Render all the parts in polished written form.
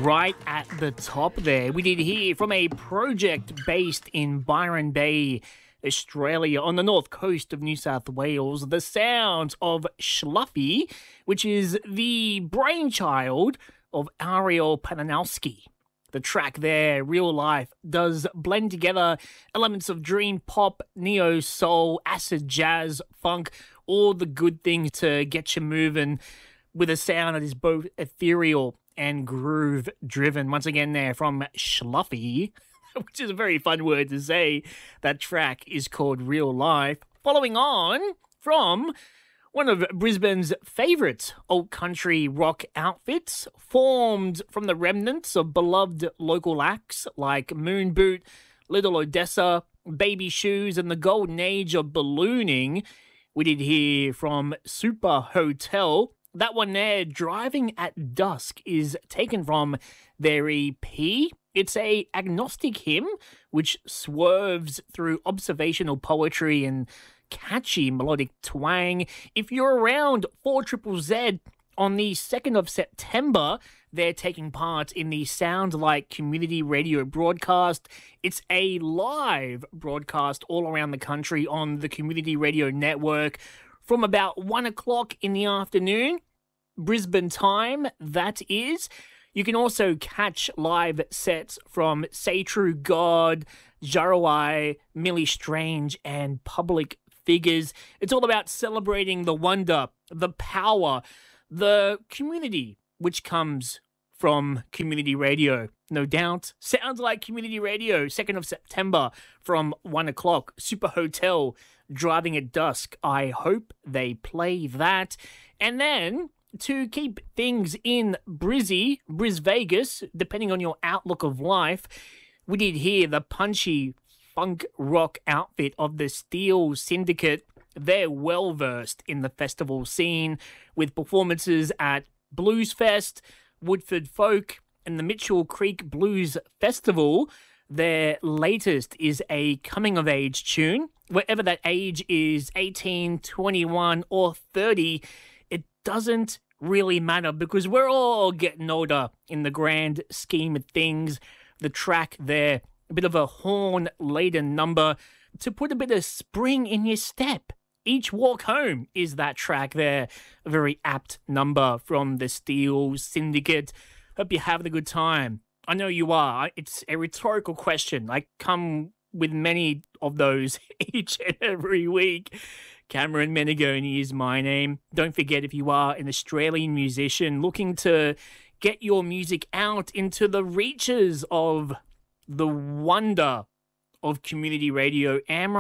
right at the top there, we did hear from a project based in Byron Bay, Australia, on the north coast of New South Wales, the sounds of Schluffy, which is the brainchild of Ariel Pananowski. The track there, Real Life, does blend together elements of dream pop, neo soul, acid jazz, funk, all the good things to get you moving with a sound that is both ethereal and groove driven. Once again there from Schluffy, which is a very fun word to say. That track is called Real Life. Following on from one of Brisbane's favourite old country rock outfits, formed from the remnants of beloved local acts like Moon Boot, Little Odessa, Baby Shoes, and the golden age of ballooning. We did hear from Super Hotel. That one there, Driving at Dusk, is taken from their EP. It's a agnostic hymn which swerves through observational poetry and catchy melodic twang. If you're around 4ZZZ on the 2nd of September, they're taking part in the Sound Like community radio broadcast. It's a live broadcast all around the country on the Community Radio Network from about 1 o'clock in the afternoon, Brisbane time, that is. You can also catch live sets from Say True God, Jarawai, Millie Strange, and Public Figures. It's all about celebrating the wonder, the power, the community which comes from community radio. No doubt. Sounds Like community radio, 2nd of September from 1 o'clock. Super Hotel, Driving at Dusk. I hope they play that. And then, to keep things in Bris Vegas, depending on your outlook of life, we did hear the punchy funk rock outfit of the Steel Syndicate. They're well versed in the festival scene with performances at Blues Fest, Woodford Folk, and the Mitchell Creek Blues Festival. Their latest is a coming-of-age tune. Wherever that age is 18, 21, or 30, it doesn't really matter because we're all getting older in the grand scheme of things. The track there, a bit of a horn-laden number to put a bit of spring in your step. Each Walk Home is that track there. A very apt number from the Steel Syndicate. Hope you're having a good time. I know you are. It's a rhetorical question. I come with many of those each and every week. Cameron Menegoni is my name. Don't forget, if you are an Australian musician looking to get your music out into the reaches of the wonder of community radio,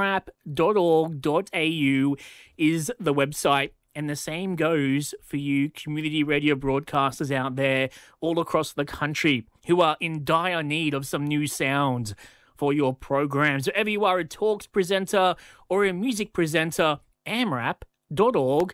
amrap.org.au is the website. And the same goes for you community radio broadcasters out there all across the country who are in dire need of some new sounds for your programs. Wherever you are, a talks presenter or a music presenter, amrap.org.au.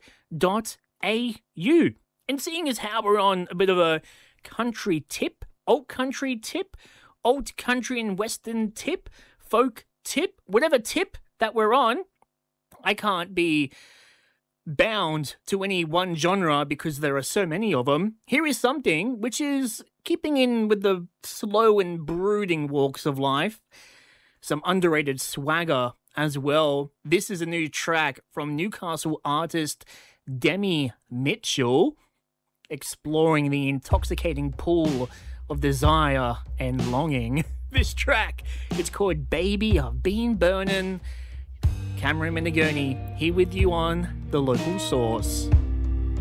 And seeing as how we're on a bit of a country tip, old country and western tip, folk tip, whatever tip that we're on, I can't be bound to any one genre because there are so many of them. Here is something which is keeping in with the slow and brooding walks of life. Some underrated swagger as well. This is a new track from Newcastle artist Demi Mitchell, exploring the intoxicating pool of desire and longing. This track, it's called Baby I've Been Burning. Cameron Menegoni here with you on The Local Source.